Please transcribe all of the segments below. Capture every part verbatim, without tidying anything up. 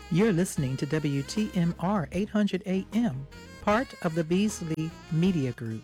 You're listening to W T M R eight hundred A M, part of the Beasley Media Group.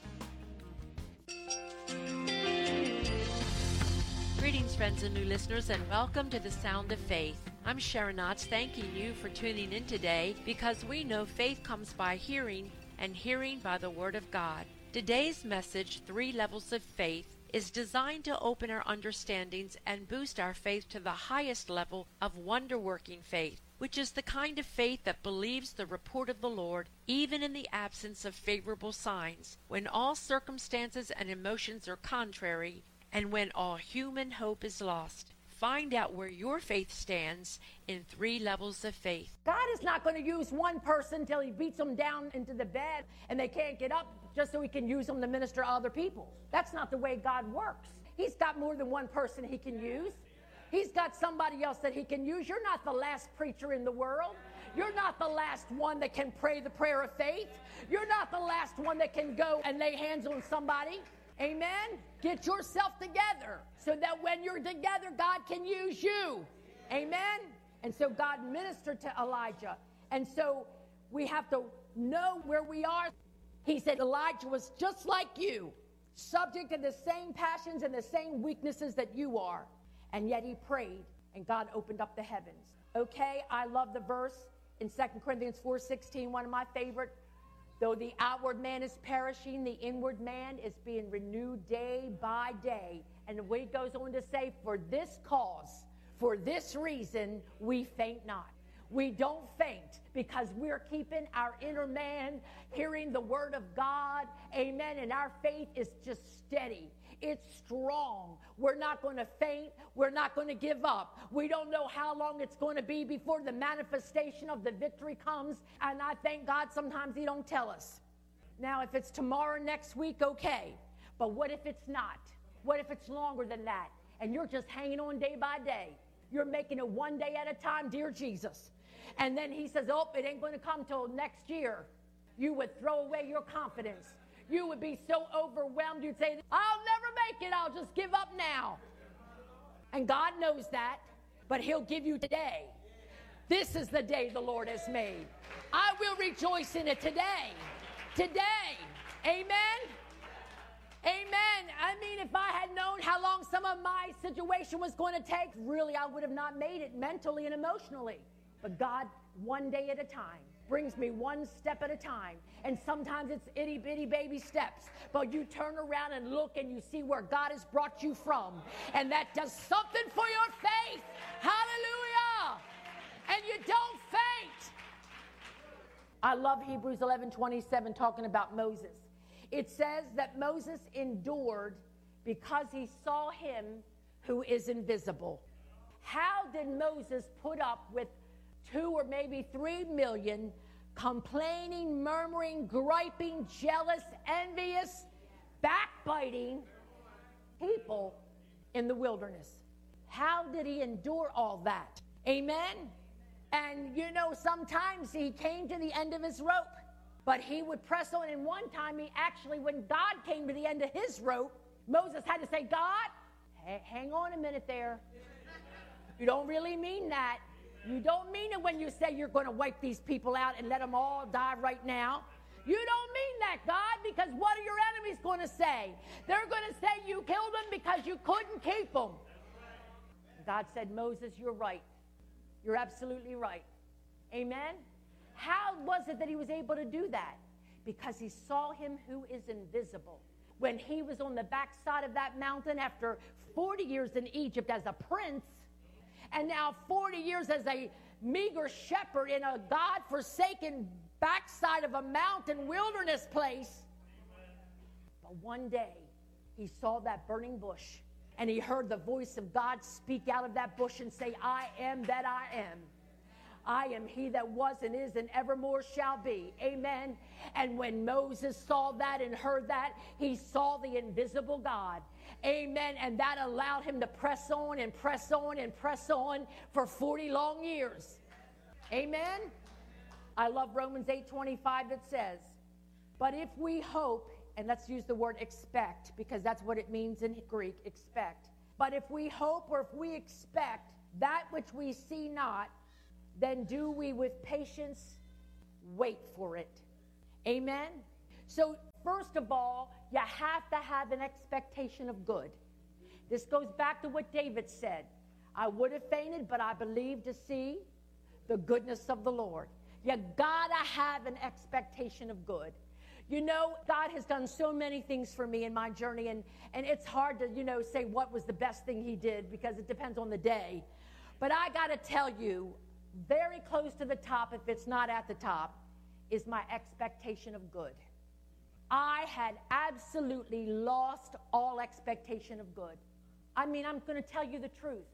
Greetings, friends and new listeners, and welcome to the Sound of Faith. I'm Sharon Knotts, thanking you for tuning in today because we know faith comes by hearing and hearing by the Word of God. Today's message, Three Levels of Faith, is designed to open our understandings and boost our faith to the highest level of wonder-working faith, which is the kind of faith that believes the report of the Lord even in the absence of favorable signs, when all circumstances and emotions are contrary, and when all human hope is lost. Find out where your faith stands in Three Levels of Faith. God is not going to use one person until he beats them down into the bed and they can't get up just so he can use them to minister to other people. That's not the way God works. He's got more than one person he can use. He's got somebody else that he can use. You're not the last preacher in the world. You're not the last one that can pray the prayer of faith. You're not the last one that can go and lay hands on somebody. Amen? Get yourself together so that when you're together, God can use you. Amen? And so God ministered to Elijah. And so we have to know where we are. He said Elijah was just like you, subject to the same passions and the same weaknesses that you are. And yet he prayed, and God opened up the heavens. Okay, I love the verse in Second Corinthians four sixteen, one of my favorite. Though the outward man is perishing, the inward man is being renewed day by day. And when he goes on to say, for this cause, for this reason, we faint not. We don't faint because we're keeping our inner man hearing the word of God. Amen. And our faith is just steady. It's strong. We're not going to faint. We're not going to give up. We don't know how long it's going to be before the manifestation of the victory comes. And I thank God sometimes he don't tell us. Now, if it's tomorrow, next week, okay. But what if it's not? What if it's longer than that? And you're just hanging on day by day. You're making it one day at a time, dear Jesus. And then he says, oh, it ain't going to come till next year. You would throw away your confidence. You would be so overwhelmed, you'd say, I'll never make it. I'll just give up now. And God knows that, but he'll give you today. This is the day the Lord has made. I will rejoice in it today. Today. Amen. Amen. I mean, if I had known how long some of my situation was going to take, really, I would have not made it mentally and emotionally. But God, one day at a time, brings me one step at a time. And sometimes it's itty bitty baby steps. But you turn around and look and you see where God has brought you from. And that does something for your faith. Hallelujah. And you don't faint. I love Hebrews eleven twenty-seven talking about Moses. It says that Moses endured because he saw him who is invisible. How did Moses put up with two or maybe three million complaining, murmuring, griping, jealous, envious, backbiting people in the wilderness? How did he endure all that? Amen? And you know, sometimes he came to the end of his rope. But he would press on. And one time he actually, when God came to the end of his rope, Moses had to say, God, hang on a minute there. You don't really mean that. You don't mean it when you say you're going to wipe these people out and let them all die right now. You don't mean that, God, because what are your enemies going to say? They're going to say you killed them because you couldn't keep them. God said, Moses, you're right. You're absolutely right. Amen? How was it that he was able to do that? Because he saw him who is invisible. When he was on the backside of that mountain after forty years in Egypt as a prince, and now forty years as a meager shepherd in a God-forsaken backside of a mountain wilderness place. But one day, he saw that burning bush, and he heard the voice of God speak out of that bush and say, I am that I am. I am he that was and is and evermore shall be. Amen. And when Moses saw that and heard that, he saw the invisible God. Amen. And that allowed him to press on and press on and press on for forty long years. Amen. I love Romans eight twenty-five that says, but if we hope, and let's use the word expect, because that's what it means in Greek, expect. But if we hope or if we expect that which we see not, then do we with patience wait for it. Amen? So first of all, you have to have an expectation of good. This goes back to what David said. I would have fainted, but I believed to see the goodness of the Lord. You gotta have an expectation of good. You know, God has done so many things for me in my journey, and, and it's hard to, you know, say what was the best thing he did because it depends on the day. But I gotta tell you, very close to the top, if it's not at the top, is my expectation of good. I had absolutely lost all expectation of good. I mean, I'm going to tell you the truth.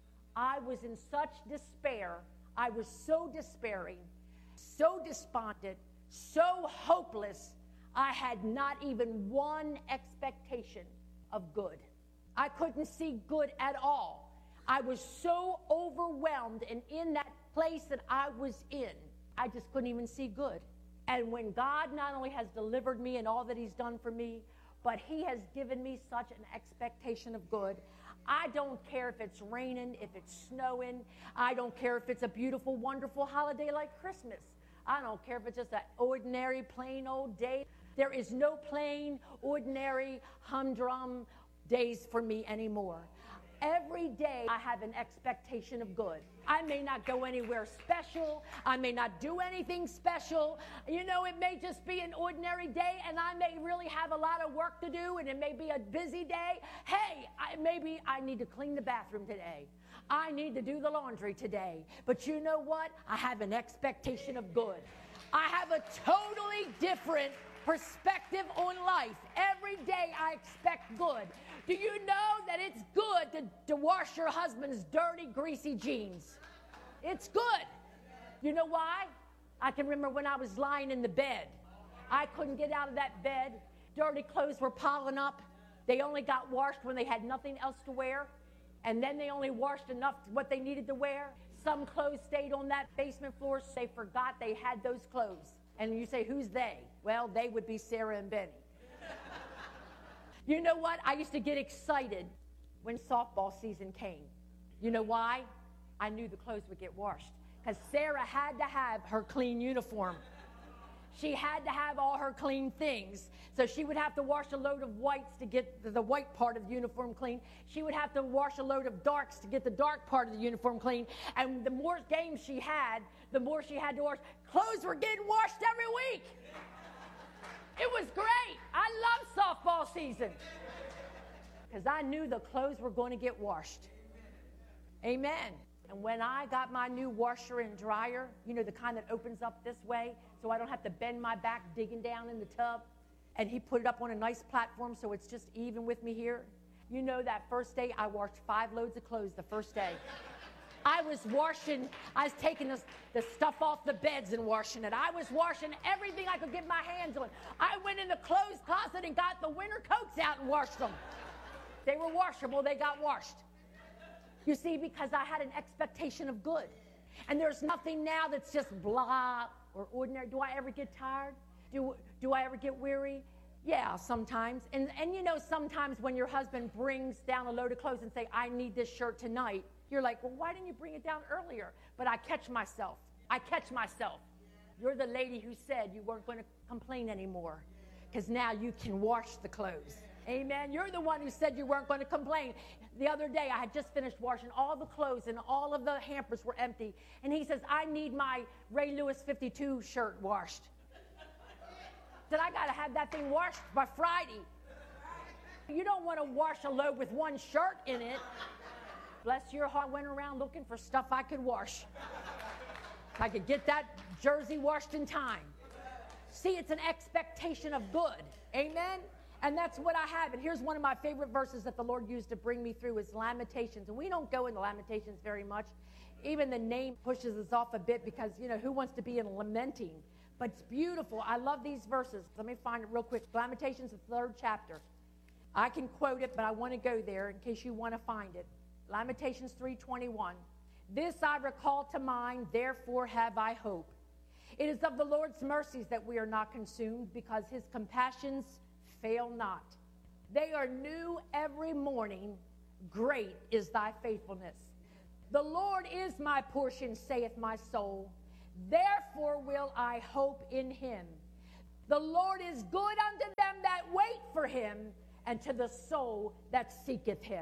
I was in such despair. I was so despairing, so despondent, so hopeless. I had not even one expectation of good. I couldn't see good at all. I was so overwhelmed, and in that place that I was in, I just couldn't even see good. And when God not only has delivered me and all that he's done for me, but he has given me such an expectation of good. I don't care if it's raining, if it's snowing. I don't care if it's a beautiful, wonderful holiday like Christmas. I don't care if it's just an ordinary, plain old day. There is no plain, ordinary, humdrum days for me anymore. Every day I have an expectation of good. I may not go anywhere special. I may not do anything special. You know, it may just be an ordinary day, and I may really have a lot of work to do, and it may be a busy day. Hey, I, maybe I need to clean the bathroom today. I need to do the laundry today. But you know what? I have an expectation of good. I have a totally different perspective on life. Every day I expect good. Do you know that it's good to, to wash your husband's dirty, greasy jeans? It's good. You know why? I can remember when I was lying in the bed. I couldn't get out of that bed. Dirty clothes were piling up. They only got washed when they had nothing else to wear. And then they only washed enough what they needed to wear. Some clothes stayed on that basement floor. So they forgot they had those clothes. And you say, who's they? Well, they would be Sarah and Benny. You know what? I used to get excited when softball season came. You know why? I knew the clothes would get washed. Because Sarah had to have her clean uniform. She had to have all her clean things. So she would have to wash a load of whites to get the, the white part of the uniform clean. She would have to wash a load of darks to get the dark part of the uniform clean. And the more games she had, the more she had to wash. Clothes were getting washed every week. It was great. I love softball season because I knew the clothes were going to get washed. Amen. And when I got my new washer and dryer, you know, the kind that opens up this way so I don't have to bend my back digging down in the tub, and he put it up on a nice platform so it's just even with me here. You know, that first day I washed five loads of clothes the first day. I was washing, I was taking the, the stuff off the beds and washing it. I was washing everything I could get my hands on. I went in the clothes closet and got the winter coats out and washed them. They were washable, they got washed. You see, because I had an expectation of good. And there's nothing now that's just blah or ordinary. Do I ever get tired? Do, do I ever get weary? Yeah, sometimes. And, and you know, sometimes when your husband brings down a load of clothes and say, I need this shirt tonight, you're like, well, why didn't you bring it down earlier? But I catch myself. I catch myself. You're the lady who said you weren't going to complain anymore because now you can wash the clothes. Amen. You're the one who said you weren't going to complain. The other day, I had just finished washing all the clothes and all of the hampers were empty. And he says, I need my Ray Lewis fifty-two shirt washed. I said, I got to have that thing washed by Friday. You don't want to wash a load with one shirt in it. Bless your heart, I went around looking for stuff I could wash. I could get that jersey washed in time. See, it's an expectation of good. Amen? And that's what I have. And here's one of my favorite verses that the Lord used to bring me through is Lamentations. And we don't go into Lamentations very much. Even the name pushes us off a bit because, you know, who wants to be in lamenting? But it's beautiful. I love these verses. Let me find it real quick. Lamentations, the third chapter. I can quote it, but I want to go there in case you want to find it. Lamentations three twenty-one. This I recall to mind, therefore have I hope. It is of the Lord's mercies that we are not consumed, because his compassions fail not. They are new every morning. Great is thy faithfulness. The Lord is my portion, saith my soul. Therefore will I hope in him. The Lord is good unto them that wait for him, and to the soul that seeketh him.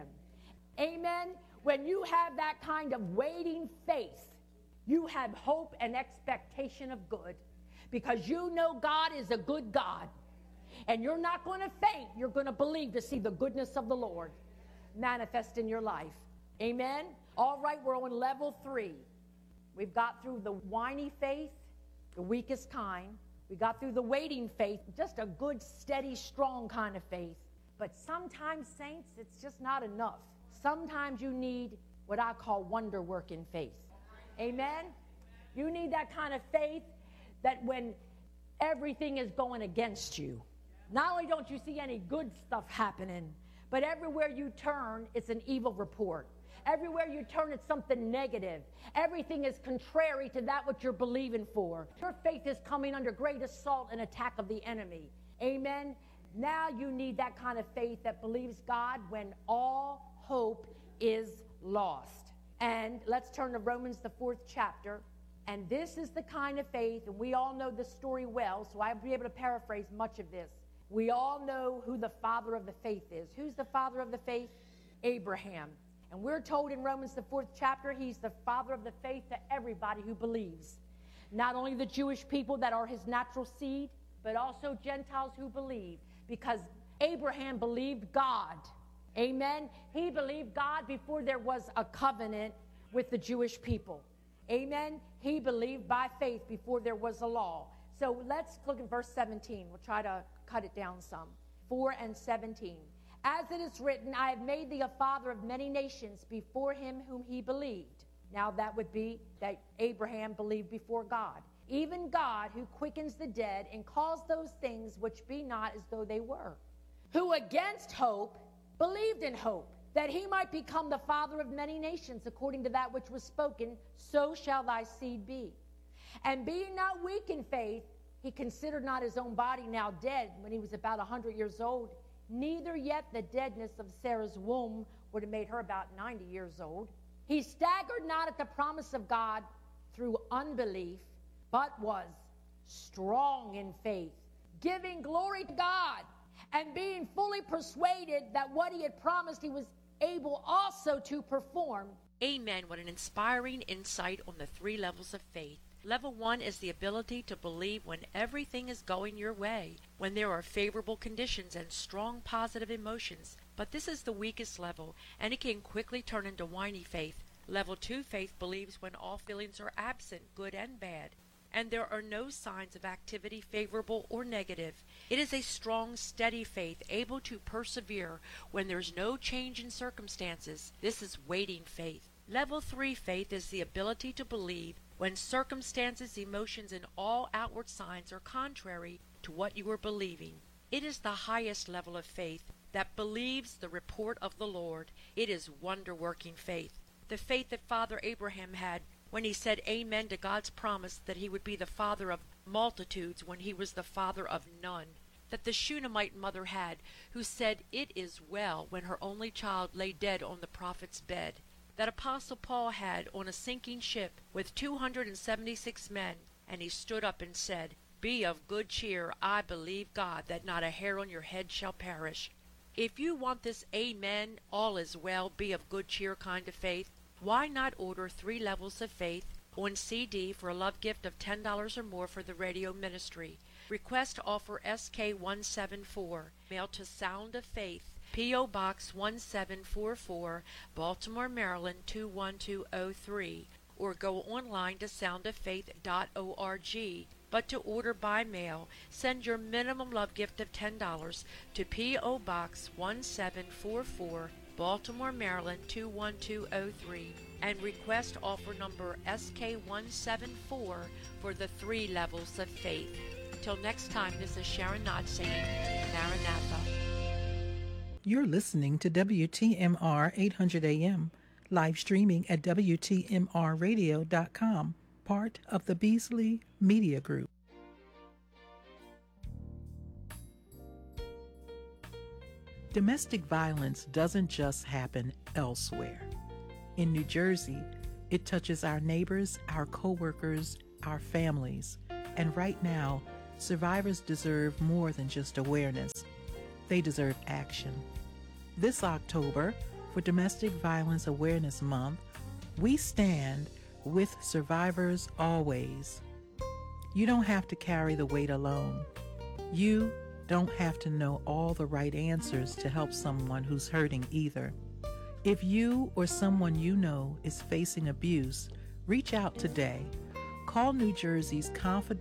Amen. When you have that kind of waiting faith, you have hope and expectation of good, because you know God is a good God. And you're not going to faint. You're going to believe to see the goodness of the Lord manifest in your life. Amen. All right, we're on level three. We've got through the whiny faith, the weakest kind. We got through the waiting faith, just a good, steady, strong kind of faith. But sometimes, saints, it's just not enough. Sometimes you need what I call wonder-working faith. Amen? You need that kind of faith that when everything is going against you, not only don't you see any good stuff happening, but everywhere you turn, it's an evil report. Everywhere you turn, it's something negative. Everything is contrary to that what you're believing for. Your faith is coming under great assault and attack of the enemy. Amen? Now you need that kind of faith that believes God when all hope is lost. And let's turn to Romans, the fourth chapter. And this is the kind of faith, and we all know this story well, so I'll be able to paraphrase much of this. We all know who the father of the faith is. Who's the father of the faith? Abraham. And we're told in Romans, the fourth chapter, he's the father of the faith to everybody who believes. Not only the Jewish people that are his natural seed, but also Gentiles who believe. Because Abraham believed God. Amen? He believed God before there was a covenant with the Jewish people. Amen? He believed by faith before there was a law. So let's look at verse seventeen. We'll try to cut it down some. four and seventeen. As it is written, I have made thee a father of many nations before him whom he believed. Now that would be that Abraham believed before God. Even God who quickens the dead and calls those things which be not as though they were. Who against hope believed in hope, that he might become the father of many nations, according to that which was spoken, so shall thy seed be. And being not weak in faith, he considered not his own body now dead when he was about a hundred years old, neither yet the deadness of Sarah's womb would have made her about ninety years old. He staggered not at the promise of God through unbelief, but was strong in faith, giving glory to God, and being fully persuaded that what he had promised he was able also to perform. Amen. What an inspiring insight on the three levels of faith. Level one is the ability to believe when everything is going your way, when there are favorable conditions and strong positive emotions. But this is the weakest level, and it can quickly turn into whiny faith. Level two faith believes when all feelings are absent, good and bad, and there are no signs of activity, favorable or negative. It is a strong, steady faith, able to persevere when there's no change in circumstances. This is waiting faith. Level three faith is the ability to believe when circumstances, emotions, and all outward signs are contrary to what you are believing. It is the highest level of faith that believes the report of the Lord. It is wonder-working faith. The faith that Father Abraham had when he said amen to God's promise that he would be the father of multitudes when he was the father of none. That the Shunammite mother had, who said, "It is well," when her only child lay dead on the prophet's bed. That Apostle Paul had on a sinking ship with two hundred seventy-six men, and he stood up and said, "Be of good cheer, I believe God, that not a hair on your head shall perish." If you want this amen, all is well, be of good cheer kind of faith, why not order Three Levels of Faith on C D for a love gift of ten dollars or more for the radio ministry? Request offer S K one seven four. Mail to Sound of Faith, P O Box one seven four four, Baltimore, Maryland two one two zero three, or go online to sound of faith dot org. But to order by mail, send your minimum love gift of ten dollars to P O Box one seven four four, Baltimore, Maryland two one two zero three, and request offer number S K one seven four for the Three Levels of Faith. Till next time, this is Sharon Knott saying, Maranatha. You're listening to W T M R eight hundred A M, live streaming at W T M R radio dot com, part of the Beasley Media Group. Domestic violence doesn't just happen elsewhere. In New Jersey, it touches our neighbors, our coworkers, our families. And right now, survivors deserve more than just awareness. They deserve action. This October, for Domestic Violence Awareness Month, we stand with survivors always. You don't have to carry the weight alone. You don't have to know all the right answers to help someone who's hurting either. If you or someone you know is facing abuse, reach out today. Call New Jersey's confidential